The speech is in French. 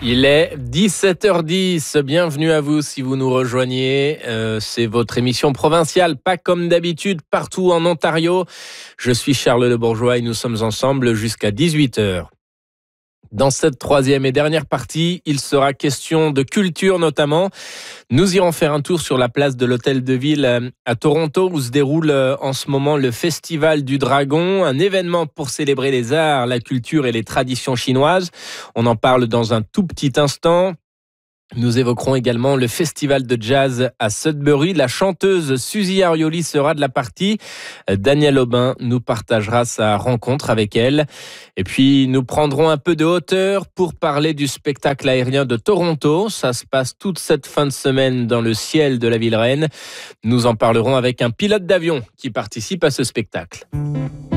Il est 17h10, bienvenue à vous si vous nous rejoignez. C'est votre émission provinciale, pas comme d'habitude, partout en Ontario. Je suis Charles Le Bourgeois et nous sommes ensemble jusqu'à 18h. Dans cette troisième et dernière partie, il sera question de culture notamment. Nous irons faire un tour sur la place de l'Hôtel de Ville à Toronto où se déroule en ce moment le Festival du Dragon, un événement pour célébrer les arts, la culture et les traditions chinoises. On en parle dans un tout petit instant. Nous évoquerons également le festival de jazz à Sudbury. La chanteuse Suzy Arioli sera de la partie. Daniel Aubin nous partagera sa rencontre avec elle. Et puis, nous prendrons un peu de hauteur pour parler du spectacle aérien de Toronto. Ça se passe toute cette fin de semaine dans le ciel de la ville reine. Nous en parlerons avec un pilote d'avion qui participe à ce spectacle.